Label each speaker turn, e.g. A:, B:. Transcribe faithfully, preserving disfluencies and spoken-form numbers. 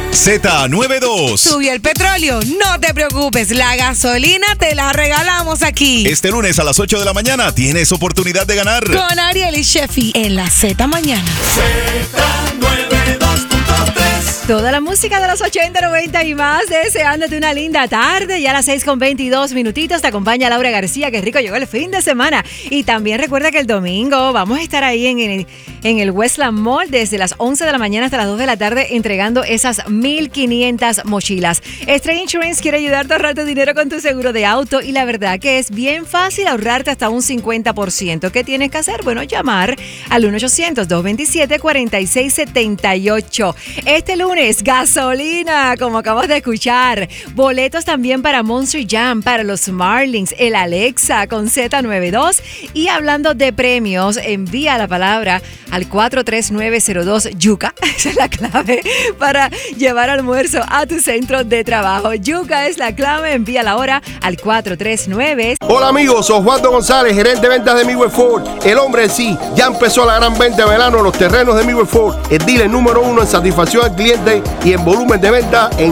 A: Z noventa y dos.
B: Subió el petróleo, no te preocupes, la gasolina te la regalamos aquí.
A: Este lunes a las ocho de la mañana tienes oportunidad de ganar.
B: Con Ariel y Sheffi en la Z Mañana.
C: Z noventa y dos punto tres.
D: Toda la música de los ochenta, noventa y más, deseándote una linda tarde. Ya a las seis con veintidós minutitos te acompaña Laura García. Qué rico llegó el fin de semana. Y también recuerda que el domingo vamos a estar ahí en el, en el Westland Mall desde las once de la mañana hasta las dos de la tarde entregando esas mil quinientas mochilas. Stray Insurance quiere ayudarte a ahorrarte dinero con tu seguro de auto y la verdad que es bien fácil ahorrarte hasta un cincuenta por ciento. ¿Qué tienes que hacer? Bueno, llamar al uno ochocientos, dos veintisiete, cuarenta y seis setenta y ocho. Este lunes, gasolina, como acabas de escuchar. Boletos también para Monster Jam, para los Marlins, el Alexa con Z noventa y dos. Y hablando de premios, envía la palabra al cuatro tres nueve cero dos Yuca. Esa es la clave para llevar almuerzo a tu centro de trabajo. Yuca es la clave, envía ahora al cuatro tres nueve.
E: Hola amigos, soy Osvaldo González, gerente de ventas de Midway Ford. El hombre en sí, ya empezó la gran venta de verano en los terrenos de Midway Ford. El dealer número uno en satisfacción al cliente y en volumen de venta en